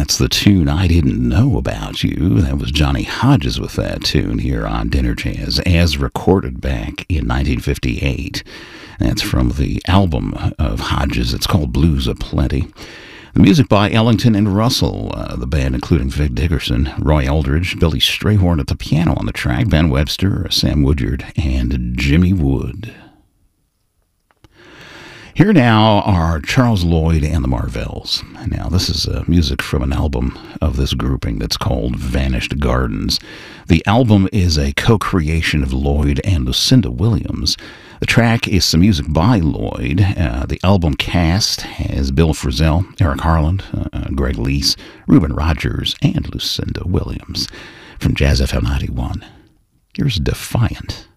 That's the tune I Didn't Know About You. That was Johnny Hodges with that tune here on Dinner Jazz, as recorded back in 1958. That's from the album of Hodges. It's called Blues Aplenty. The music by Ellington and Russell, the band including Vic Dickerson, Roy Eldridge, Billy Strayhorn at the piano on the track, Ben Webster, Sam Woodyard, and Jimmy Wood. Here now are Charles Lloyd and the Marvells. Now, this is music from an album of this grouping that's called Vanished Gardens. The album is a co-creation of Lloyd and Lucinda Williams. The track is some music by Lloyd. The album cast has Bill Frisell, Eric Harland, Greg Lease, Reuben Rogers, and Lucinda Williams. From Jazz FM 91, here's Defiant.